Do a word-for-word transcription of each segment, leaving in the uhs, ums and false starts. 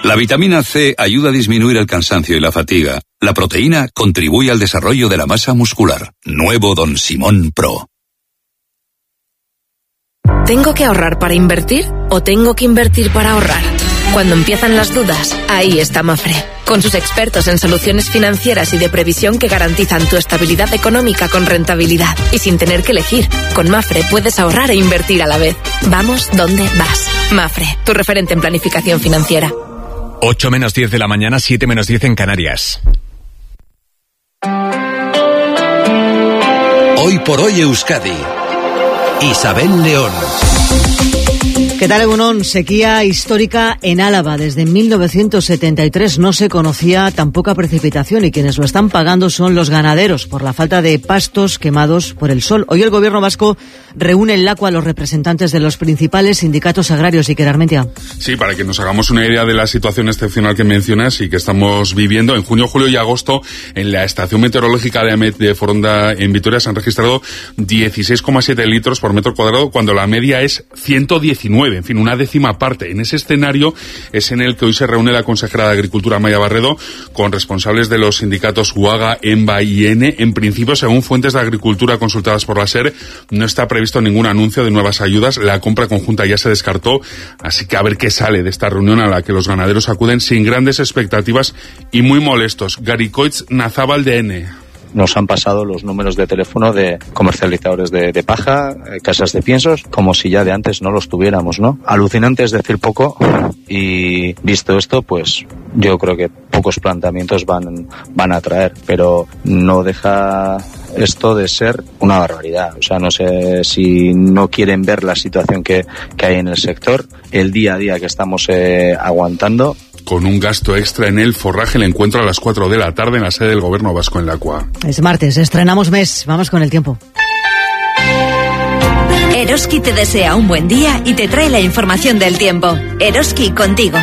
La vitamina C ayuda a disminuir el cansancio y la fatiga. La proteína contribuye al desarrollo de la masa muscular. Nuevo Don Simón Pro. ¿Tengo que ahorrar para invertir o tengo que invertir para ahorrar? Cuando empiezan las dudas, ahí está Mafre, con sus expertos en soluciones financieras y de previsión que garantizan tu estabilidad económica con rentabilidad y sin tener que elegir. Con Mafre puedes ahorrar e invertir a la vez. Vamos donde vas. Mafre, tu referente en planificación financiera. ocho menos diez de la mañana, siete menos diez en Canarias. Hoy por hoy Euskadi. Isabel León. ¿Qué tal, Egunon? Sequía histórica en Álava. Desde mil novecientos setenta y tres no se conocía tan poca precipitación y quienes lo están pagando son los ganaderos por la falta de pastos quemados por el sol. Hoy el gobierno vasco reúne en Lakua a los representantes de los principales sindicatos agrarios. Iker Armentia. Sí, para que nos hagamos una idea de la situación excepcional que mencionas y que estamos viviendo, en junio, julio y agosto en la estación meteorológica de Amet de Foronda en Vitoria se han registrado dieciséis coma siete litros por metro cuadrado cuando la media es ciento diecinueve. En fin, una décima parte. En ese escenario es en el que hoy se reúne la consejera de Agricultura, Maia Barredo, con responsables de los sindicatos UAGA, EMBA y ENE. En principio, según fuentes de Agricultura consultadas por la SER, no está previsto ningún anuncio de nuevas ayudas. La compra conjunta ya se descartó, así que a ver qué sale de esta reunión a la que los ganaderos acuden sin grandes expectativas y muy molestos. Garicoitz Nazábal de ENE. Nos han pasado los números de teléfono de comercializadores de, de paja, eh, casas de piensos, como si ya de antes no los tuviéramos, ¿no? Alucinante es decir poco, y visto esto, pues yo creo que pocos planteamientos van, van a traer, pero no deja esto de ser una barbaridad. O sea, no sé si no quieren ver la situación que, que hay en el sector, el día a día que estamos eh, aguantando. Con un gasto extra en el forraje, el encuentro a las cuatro de la tarde en la sede del Gobierno vasco en Lakua. Es martes, estrenamos mes. Vamos con el tiempo. Eroski te desea un buen día y te trae la información del tiempo. Eroski, contigo.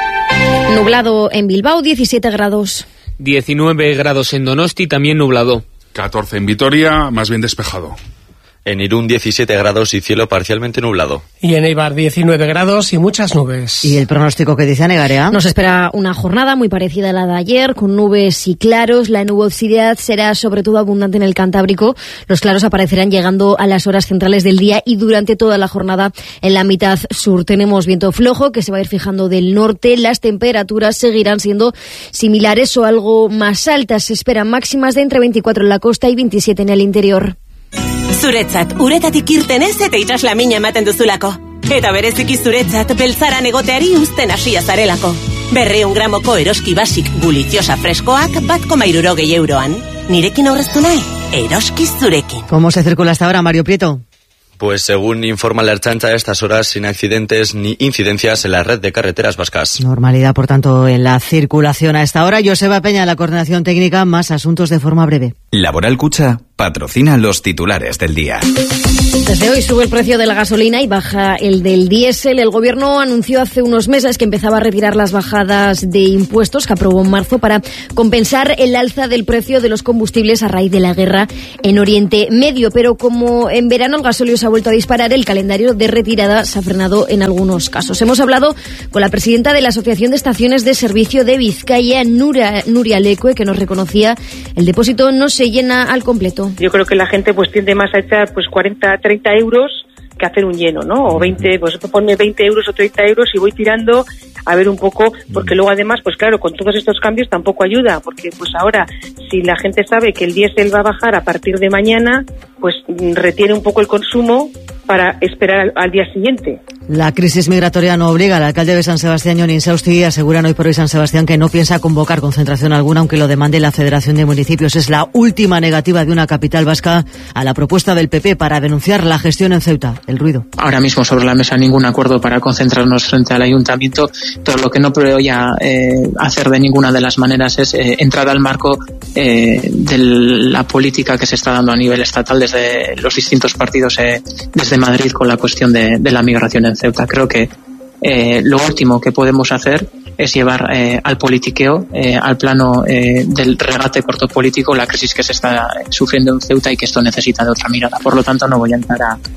Nublado en Bilbao, diecisiete grados. diecinueve grados en Donosti, también nublado. catorce en Vitoria, más bien despejado. En Irún diecisiete grados y cielo parcialmente nublado. Y en Eibar diecinueve grados y muchas nubes. ¿Y el pronóstico que dice Negarea? Nos espera una jornada muy parecida a la de ayer, con nubes y claros. La nubosidad será sobre todo abundante en el Cantábrico. Los claros aparecerán llegando a las horas centrales del día y durante toda la jornada en la mitad sur. Tenemos viento flojo que se va a ir fijando del norte. Las temperaturas seguirán siendo similares o algo más altas. Se esperan máximas de entre veinticuatro en la costa y veintisiete en el interior. Zuretzat, uretatik irtenez eta itxaslamina ematen duzulako. Eta bereziki zuretzat, beltzaran egoteari uzten hasia zarelako. Berreun gramoko Eroski Basic guliziosa freskoak bat koma hirurogei euroan. Nirekin aurreztu nahi, Eroski zurekin. ¿Cómo se circula hasta ahora, Mario Prieto? Pues según informa la Ertzaintza, a estas horas sin accidentes ni incidencias en la red de carreteras vascas. Normalidad, por tanto, en la circulación a esta hora. Joseba Peña, la coordinación técnica, más asuntos de forma breve. Laboral Cucha patrocina los titulares del día. Desde hoy sube el precio de la gasolina y baja el del diésel. El gobierno anunció hace unos meses que empezaba a retirar las bajadas de impuestos que aprobó en marzo para compensar el alza del precio de los combustibles a raíz de la guerra en Oriente Medio. Pero como en verano el gasóleo se ha vuelto a disparar, el calendario de retirada se ha frenado en algunos casos. Hemos hablado con la presidenta de la Asociación de Estaciones de Servicio de Vizcaya, Nuria, Nuria Lecue, que nos reconocía el depósito no se llena al completo. Yo creo que la gente pues tiende más a echar pues cuarenta, treinta euros que hacer un lleno, ¿no? O veinte, pues ponme veinte euros o treinta euros y voy tirando a ver un poco, porque luego además, pues claro, con todos estos cambios tampoco ayuda, porque pues ahora, si la gente sabe que el diésel va a bajar a partir de mañana, pues retiene un poco el consumo para esperar al, al día siguiente. La crisis migratoria no obliga. El alcalde de San Sebastián, Jon Insausti, aseguran hoy por hoy San Sebastián que no piensa convocar concentración alguna, aunque lo demande la Federación de Municipios. Es la última negativa de una capital vasca a la propuesta del P P para denunciar la gestión en Ceuta, el ruido. Ahora mismo sobre la mesa ningún acuerdo para concentrarnos frente al ayuntamiento, pero lo que no voy a eh, hacer de ninguna de las maneras es eh, entrar al marco eh, de la política que se está dando a nivel estatal desde los distintos partidos eh, desde Madrid con la cuestión de, de la migración en Ceuta. Creo que eh, lo último que podemos hacer es llevar eh, al politiqueo, eh, al plano eh, del regate corto político, la crisis que se está sufriendo en Ceuta y que esto necesita de otra mirada. Por lo tanto, no voy a entrar a,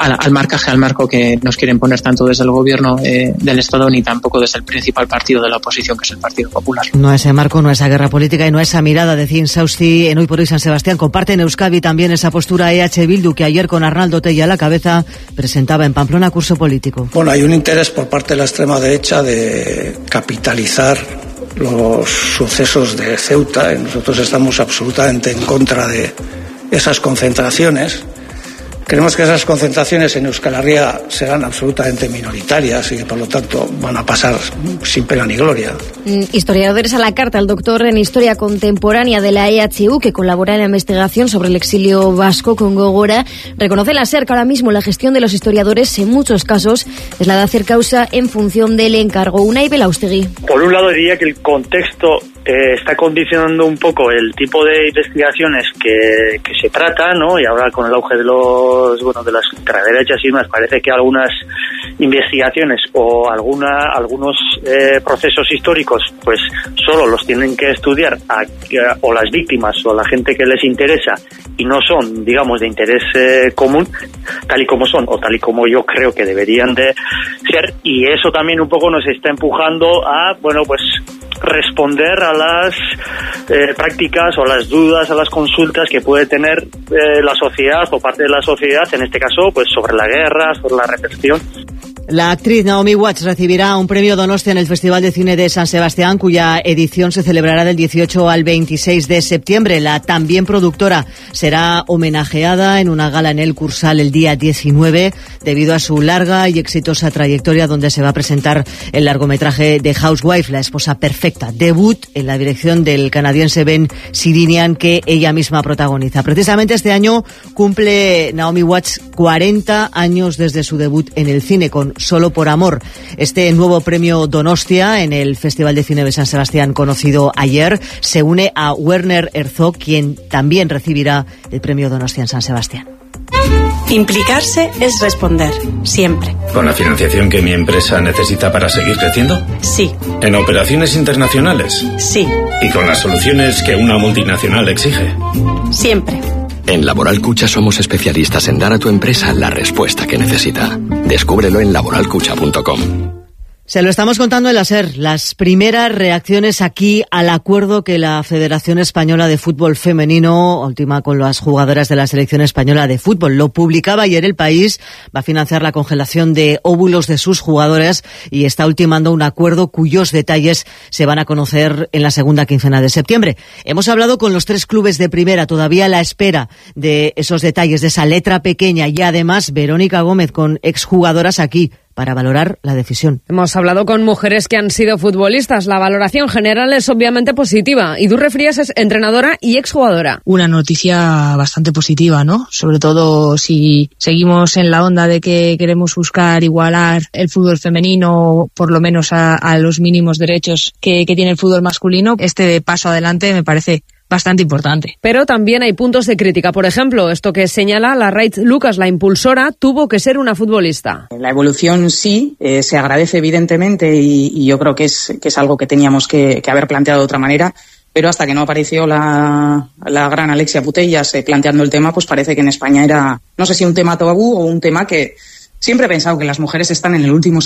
al, al marcaje, al marco que nos quieren poner tanto desde el gobierno eh, del Estado ni tampoco desde el principal partido de la oposición, que es el Partido Popular. No ese marco, no esa guerra política y no esa mirada, decía Insausti en Hoy por Hoy San Sebastián. Comparte en Euskadi también esa postura E H Bildu, que ayer con Arnaldo Otegi a la cabeza presentaba en Pamplona curso político. Bueno, hay un interés por parte de la extrema derecha de capitalizar los sucesos de Ceuta. Nosotros estamos absolutamente en contra de esas concentraciones. Creemos que esas concentraciones en Euskal Herria serán absolutamente minoritarias y que por lo tanto van a pasar sin pena ni gloria. Historiadores a la carta, el doctor en Historia Contemporánea de la E H U, que colabora en la investigación sobre el exilio vasco con Gogora, reconoce la SER que ahora mismo la gestión de los historiadores en muchos casos es la de hacer causa en función del encargo. Unai Belaustegui. Por un lado diría que el contexto eh, está condicionando un poco el tipo de investigaciones que, que se trata, ¿no? Y ahora con el auge de los, bueno, de las ultraderechas y más, parece que algunas investigaciones o alguna algunos eh, procesos históricos pues solo los tienen que estudiar a, a, o las víctimas o la gente que les interesa y no son, digamos, de interés eh, común, tal y como son o tal y como yo creo que deberían de ser, y eso también un poco nos está empujando a, bueno, pues responder a las eh, prácticas o las dudas, a las consultas que puede tener eh, la sociedad o parte de la sociedad, en este caso, pues sobre la guerra, sobre la represión. La actriz Naomi Watts recibirá un premio Donostia en el Festival de Cine de San Sebastián, cuya edición se celebrará del dieciocho al veintiséis de septiembre. La también productora será homenajeada en una gala en el Cursal el día diecinueve debido a su larga y exitosa trayectoria, donde se va a presentar el largometraje de Housewife, La esposa perfecta, debut en la dirección del canadiense Ben Sidinian, que ella misma protagoniza. Precisamente este año cumple Naomi Watts cuarenta años desde su debut en el cine con Solo por amor. Este nuevo premio Donostia en el Festival de Cine de San Sebastián, conocido ayer, se une a Werner Herzog, quien también recibirá el premio Donostia en San Sebastián. Implicarse es responder, siempre. ¿Con la financiación que mi empresa necesita para seguir creciendo? Sí. ¿En operaciones internacionales? Sí. ¿Y con las soluciones que una multinacional exige? Siempre. En Laboral Cucha somos especialistas en dar a tu empresa la respuesta que necesita. Descúbrelo en laboral cucha punto com. Se lo estamos contando en la SER, las primeras reacciones aquí al acuerdo que la Federación Española de Fútbol Femenino ultima con las jugadoras de la Selección Española de Fútbol. Lo publicaba ayer El País, va a financiar la congelación de óvulos de sus jugadoras y está ultimando un acuerdo cuyos detalles se van a conocer en la segunda quincena de septiembre. Hemos hablado con los tres clubes de primera, todavía a la espera de esos detalles, de esa letra pequeña, y además Verónica Gómez con exjugadoras aquí para valorar la decisión. Hemos hablado con mujeres que han sido futbolistas. La valoración general es obviamente positiva. Idurre Frías es entrenadora y exjugadora. Una noticia bastante positiva, ¿no? Sobre todo si seguimos en la onda de que queremos buscar igualar el fútbol femenino, por lo menos a, a los mínimos derechos que, que tiene el fútbol masculino. Este paso adelante me parece bastante importante. Pero también hay puntos de crítica. Por ejemplo, esto que señala la Raitz Lucas, la impulsora, tuvo que ser una futbolista. La evolución sí, eh, se agradece evidentemente y, y yo creo que es, que es algo que teníamos que, que haber planteado de otra manera, pero hasta que no apareció la, la gran Alexia Putellas eh, planteando el tema, pues parece que en España era, no sé si un tema tabú o un tema que siempre he pensado que las mujeres están en el último